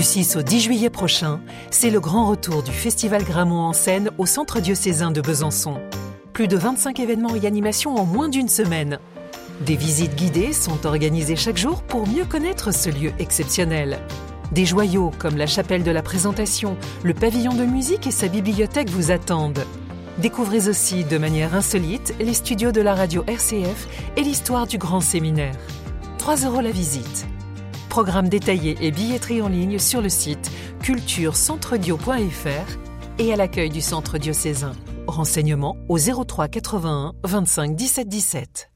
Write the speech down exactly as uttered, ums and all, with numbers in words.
Du six au dix juillet prochain, c'est le grand retour du Festival Grammont en scène au Centre diocésain de Besançon. Plus de vingt-cinq événements et animations en moins d'une semaine. Des visites guidées sont organisées chaque jour pour mieux connaître ce lieu exceptionnel. Des joyaux comme la chapelle de la Présentation, le pavillon de musique et sa bibliothèque vous attendent. Découvrez aussi de manière insolite les studios de la radio R C F et l'histoire du grand séminaire. trois euros la visite. Programme détaillé et billetterie en ligne sur le site culture centre dio point f r et à l'accueil du centre diocésain. Renseignements au zéro trois quatre-vingt-un vingt-cinq dix-sept dix-sept.